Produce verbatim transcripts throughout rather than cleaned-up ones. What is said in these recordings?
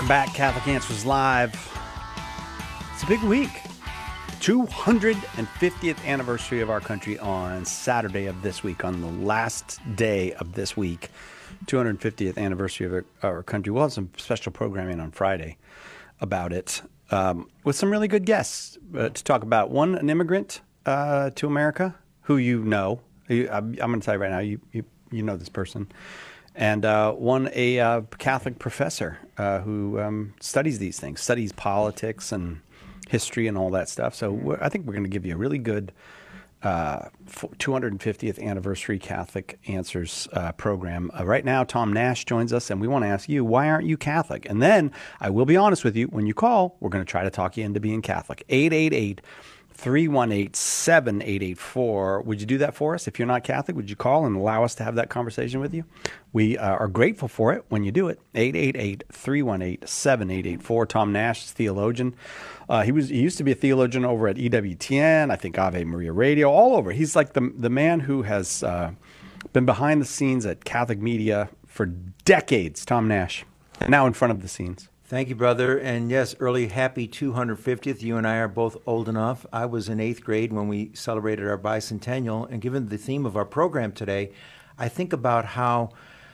Welcome back, Catholic Answers Live. It's a big week. two hundred fiftieth anniversary of our country on Saturday of this week, on the last day of this week. two hundred fiftieth anniversary of our, our country. We'll have some special programming on Friday about it, um, with some really good guests uh, to talk about. One, an immigrant uh, to America who you know. You, I'm, I'm going to tell you right now, you, you, you know this person. And uh, one, a uh, Catholic professor uh, who um, studies these things, studies politics and history and all that stuff. So we're, I think we're going to give you a really good uh, two hundred fiftieth anniversary Catholic Answers uh, program. Uh, right now, Tom Nash joins us, and we want to ask you, why aren't you Catholic? And then I will be honest with you, when you call, we're going to try to talk you into being Catholic. eight eight eight, three one eight, seven eight eight four. Would you do that for us? If you're not Catholic, would you call and allow us to have that conversation with you? We uh, are grateful for it when you do it. eight eight eight, three one eight, seven eight eight four. Tom Nash is theologian. Uh, he was he used to be a theologian over at E W T N, I think Ave Maria Radio, all over. He's like the the man who has uh, been behind the scenes at Catholic media for decades. Tom Nash, now in front of the scenes. Thank you, brother. And yes, early happy two hundred fiftieth. You and I are both old enough. I was in eighth grade when we celebrated our bicentennial. And given the theme of our program today, I think about how,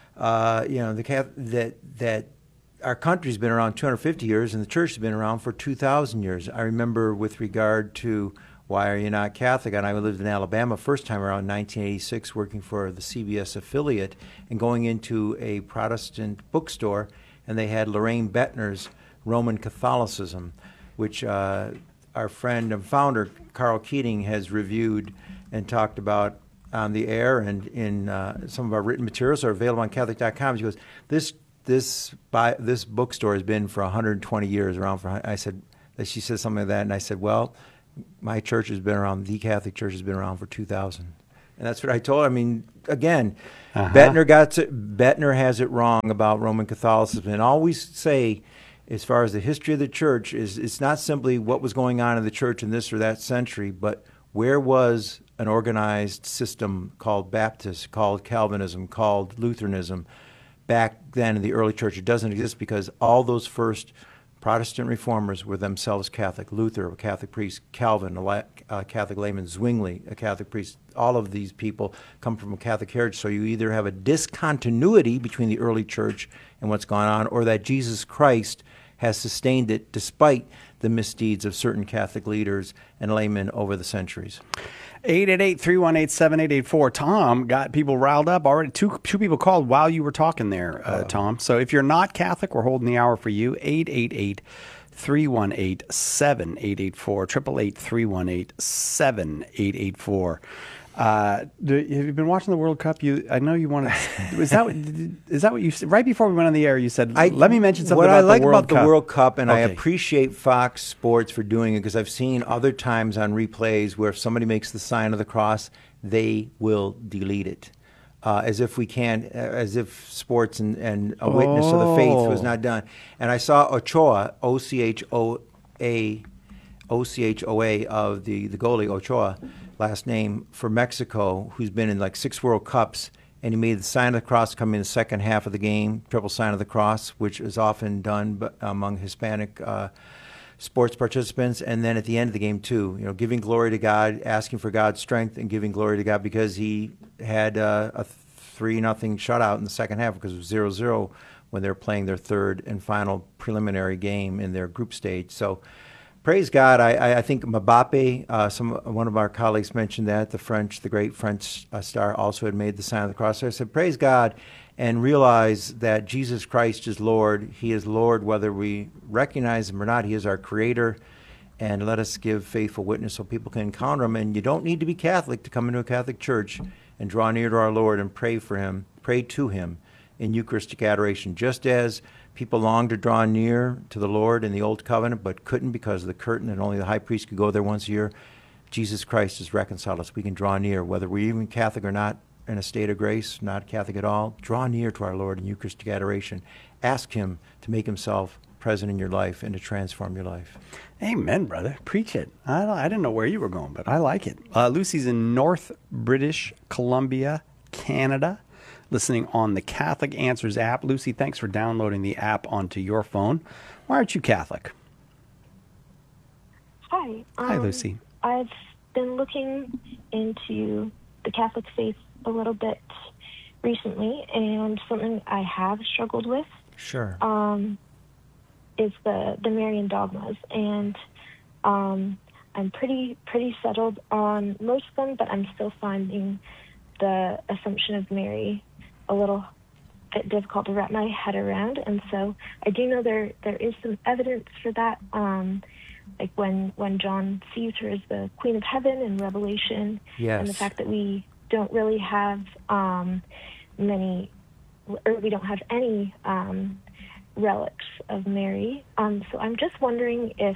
uh, you know, the that that our country's been around two hundred fifty years and the church has been around for two thousand years. I remember with regard to why are you not Catholic? And I lived in Alabama first time around nineteen eighty-six, working for the C B S affiliate and going into a Protestant bookstore. And they had Lorraine Bettner's Roman Catholicism, which uh, our friend and founder, Carl Keating, has reviewed and talked about on the air, and in uh, some of our written materials are available on Catholic dot com. She goes, this this by, this bookstore has been for one hundred twenty years around. For I said, she said something like that, and I said, well, my church has been around, the Catholic Church has been around for two thousand. And that's what I told her. I mean, again, uh-huh. Bettner got to, Bettner has it wrong about Roman Catholicism. And always say, as far as the history of the church, is it's not simply what was going on in the church in this or that century, but where was an organized system called Baptist, called Calvinism, called Lutheranism back then in the early church. It doesn't exist because all those first Protestant reformers were themselves Catholic. Luther, a Catholic priest. Calvin, a la- uh, Catholic layman. Zwingli, a Catholic priest. All of these people come from a Catholic heritage. So you either have a discontinuity between the early church and what's gone on, or that Jesus Christ has sustained it despite the misdeeds of certain Catholic leaders and laymen over the centuries. eight eight eight, three one eight, seven eight eight four. Tom got people riled up already. Two two people called while you were talking there, uh, Tom. So if you're not Catholic, we're holding the hour for you. eight eight eight, three one eight, seven eight eight four. eight eight eight, three one eight, seven eight eight four. Uh, do, have you been watching the World Cup? You, I know you wanted. Is that is that what you said right before we went on the air? You said, I, "Let me mention something." What about I like the World about Cup. the World Cup, and okay. I appreciate Fox Sports for doing it, because I've seen other times on replays where if somebody makes the sign of the cross, they will delete it, uh, as if we can, as if sports and, and a witness oh. of the faith was not done. And I saw Ochoa, O C H O A, O C H O A of the the goalie Ochoa. Last name, for Mexico, who's been in like six World Cups, and he made the sign of the cross come in the second half of the game, triple sign of the cross, which is often done among Hispanic uh, sports participants, and then at the end of the game too, you know, giving glory to God, asking for God's strength, and giving glory to God because he had uh, a three nothing shutout in the second half because it was zero zero when they were playing their third and final preliminary game in their group stage. So. Praise God. I, I think Mbappe, uh, some one of our colleagues mentioned that, the French, the great French uh, star, also had made the sign of the cross. So I said, praise God, and realize that Jesus Christ is Lord. He is Lord whether we recognize him or not. He is our creator, and let us give faithful witness so people can encounter him. And you don't need to be Catholic to come into a Catholic church and draw near to our Lord and pray for him, pray to him in Eucharistic adoration, just as people longed to draw near to the Lord in the Old Covenant, but couldn't because of the curtain, and only the high priest could go there once a year. Jesus Christ has reconciled us. We can draw near, whether we're even Catholic or not, in a state of grace, not Catholic at all. Draw near to our Lord in Eucharistic adoration. Ask him to make himself present in your life and to transform your life. Amen, brother. Preach it. I, I didn't know where you were going, but I like it. Uh, Lucy's in North British Columbia, Canada. listening on the Catholic Answers app. Lucy, thanks for downloading the app onto your phone. Why aren't you Catholic? Hi. Um, Hi, Lucy. I've been looking into the Catholic faith a little bit recently, and something I have struggled with Sure. um, is the, the Marian dogmas. And um, I'm pretty pretty settled on most of them, but I'm still finding the Assumption of Mary a little bit difficult to wrap my head around. And so I do know there there is some evidence for that. Um, like when, when John sees her as the Queen of Heaven in Revelation, Yes. and the fact that we don't really have um, many, or we don't have any um, relics of Mary. Um, so I'm just wondering if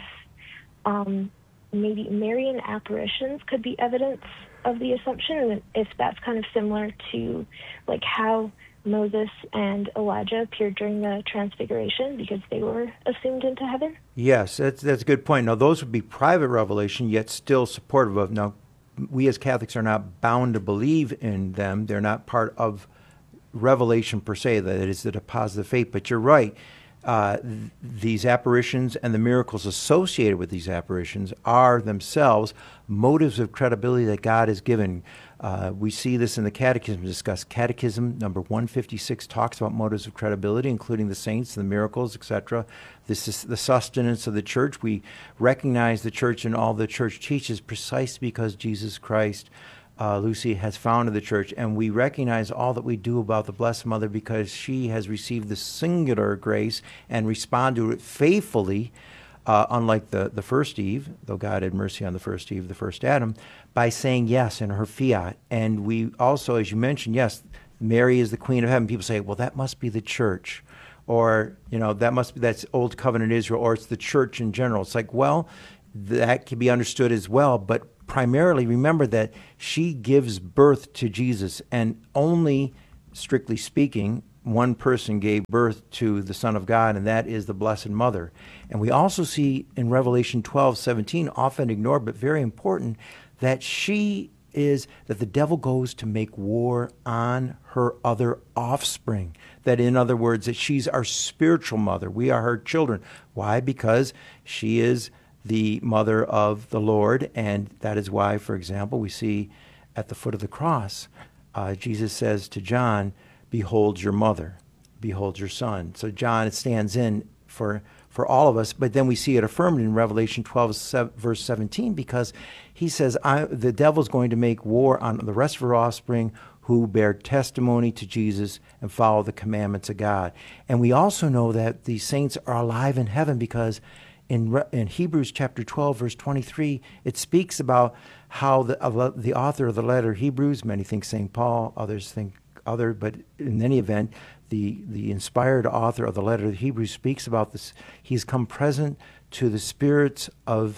um, maybe Marian apparitions could be evidence of the Assumption, and if that's kind of similar to like how Moses and Elijah appeared during the Transfiguration because they were assumed into heaven. Yes, that's that's a good point. Now, those would be private revelation, yet still supportive of. Now, we as Catholics are not bound to believe in them. They're not part of revelation per se, that it is the deposit of faith. But you're right. Uh, th- these apparitions and the miracles associated with these apparitions are themselves motives of credibility that God has given. Uh, we see this in the Catechism discussed. Catechism number one fifty-six talks about motives of credibility, including the saints, the miracles, et cetera. This is the sustenance of the church. We recognize the church and all the church teaches precisely because Jesus Christ, uh, Lucy, has founded the church. And we recognize all that we do about the Blessed Mother because she has received the singular grace and responded to it faithfully. Uh, unlike the, the first Eve, though God had mercy on the first Eve, the first Adam, by saying yes in her fiat. And we also, as you mentioned, yes, Mary is the Queen of Heaven. People say, well, that must be the church. Or, you know, that must be, that's Old Covenant Israel, or it's the church in general. It's like, well, that can be understood as well, but primarily remember that she gives birth to Jesus, and only, strictly speaking, one person gave birth to the Son of God, and that is the Blessed Mother. And we also see in Revelation twelve seventeen, often ignored but very important, that she is, that the devil goes to make war on her other offspring. That, in other words, that she's our spiritual mother. We are her children. Why? Because she is the mother of the Lord, and that is why, for example, we see at the foot of the cross, uh, Jesus says to John, behold your mother, behold your son. So John stands in for for all of us, but then we see it affirmed in Revelation twelve, verse seventeen, because he says, I, the devil's going to make war on the rest of her offspring who bear testimony to Jesus and follow the commandments of God. And we also know that the saints are alive in heaven because in, in Hebrews chapter twelve, verse twenty-three, it speaks about how the, uh, the author of the letter Hebrews, many think Saint Paul, others think other, but in any event, the, the inspired author of the letter of Hebrews speaks about this. He's come present to the spirits of,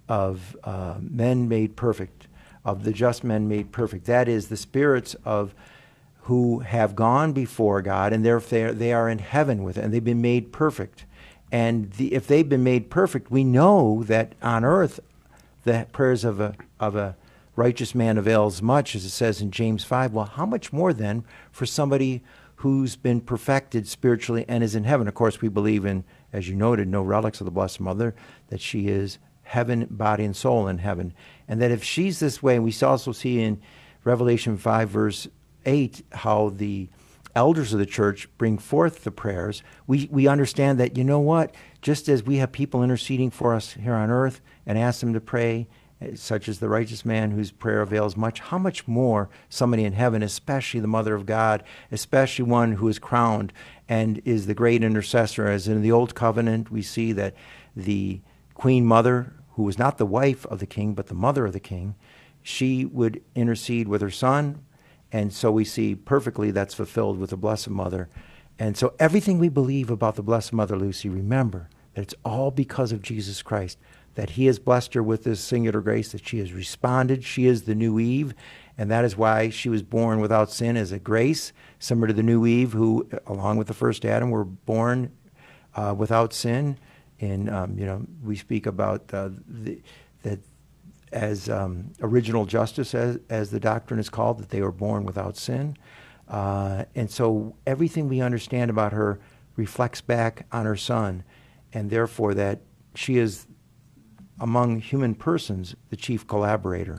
of uh, men made perfect, of the just men made perfect. That is, the spirits of who have gone before God, and therefore they are in heaven with it, and they've been made perfect. And the, if they've been made perfect, we know that on earth, the prayers of a of a righteous man avails much, as it says in James five. Well, how much more then for somebody who's been perfected spiritually and is in heaven? Of course, we believe in, as you noted, no relics of the Blessed Mother, that she is heaven, body, and soul in heaven. And that if she's this way, and we also see in Revelation five, verse eight, how the elders of the church bring forth the prayers, we, we understand that, you know what, just as we have people interceding for us here on earth and ask them to pray, such as the righteous man whose prayer avails much, how much more somebody in heaven, especially the Mother of God, especially one who is crowned and is the great intercessor. As in the Old Covenant, we see that the Queen Mother, who was not the wife of the king, but the mother of the king, she would intercede with her son. And so we see perfectly that's fulfilled with the Blessed Mother. And so everything we believe about the Blessed Mother, Lucy, remember that it's all because of Jesus Christ, that he has blessed her with this singular grace, that she has responded. She is the new Eve, and that is why she was born without sin as a grace, similar to the new Eve who, along with the first Adam, were born uh, without sin. And, um, you know, we speak about uh, the, that as um, original justice, as, as the doctrine is called, that they were born without sin. Uh, and so everything we understand about her reflects back on her son, and therefore that she is, among human persons, the chief collaborator.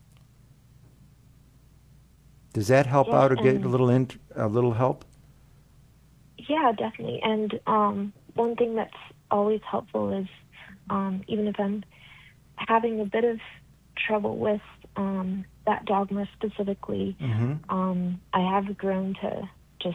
Does that help Yeah, out or get a and little int- a little help? yeah, definitely. And um, one thing that's always helpful is um, even if I'm having a bit of trouble with um, that dogma specifically, Mm-hmm. um, I have grown to just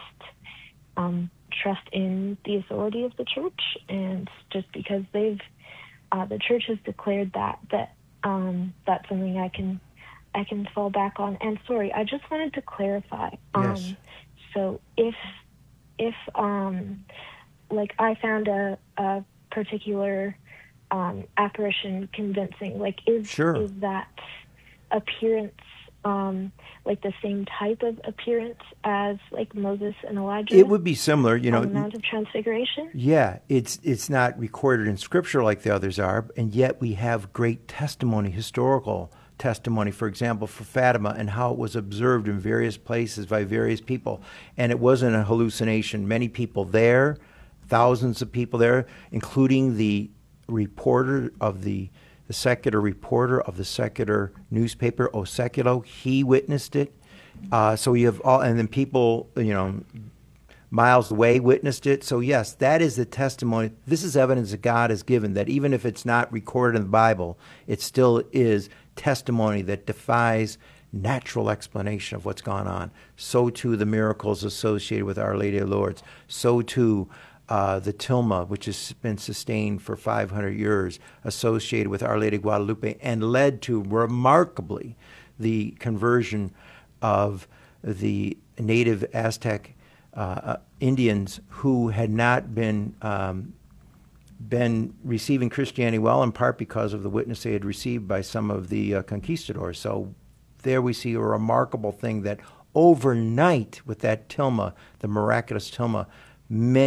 um, trust in the authority of the church, and just because they've uh, the church has declared that that um, that's something I can I can fall back on. And sorry, I just wanted to clarify. Yes. Um, so if if um, like I found a, a particular um, apparition convincing, like is Sure. is that appearance um, like the same type of appearance as like Moses and Elijah It would be similar, you know. on the Mount of Transfiguration? Yeah, it's it's not recorded in Scripture like the others are, and yet we have great testimony, historical testimony, for example, for Fatima and how it was observed in various places by various people. And it wasn't a hallucination. Many people there, thousands of people there, including the reporter of the, the secular reporter of the secular newspaper, O Seculo, he witnessed it. Uh, so you have all, and then people, you know, miles away witnessed it. So yes, that is the testimony. This is evidence that God has given, that even if it's not recorded in the Bible, it still is testimony that defies natural explanation of what's gone on. So too the miracles associated with Our Lady of Lourdes. So too uh, the tilma, which has been sustained for five hundred years, associated with Our Lady of Guadalupe, and led to, remarkably, the conversion of the native Aztec uh, Indians who had not been um, been receiving Christianity well, in part because of the witness they had received by some of the uh, conquistadors. So there we see a remarkable thing that overnight with that tilma, the miraculous tilma, many